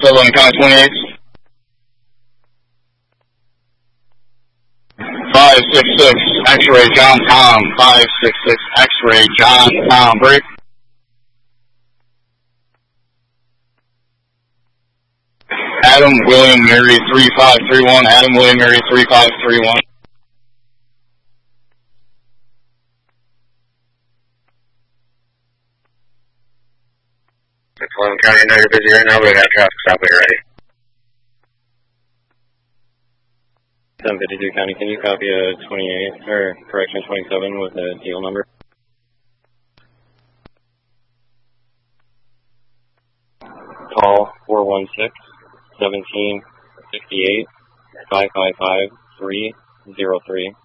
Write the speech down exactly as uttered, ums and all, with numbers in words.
Sutherland County twenty-eight. five six six, X-ray, John Tom. five six six, X-ray, John Tom. Break. Adam William Mary three five three one. Adam William Mary three five three one. Sutherland County, I know you're busy right now, but we have traffic stop when you're ready. seven fifty-three County, can you copy a twenty-eight, or correction twenty-seven with a deal number? Call four one six, one seven six eight, five five five, three zero three.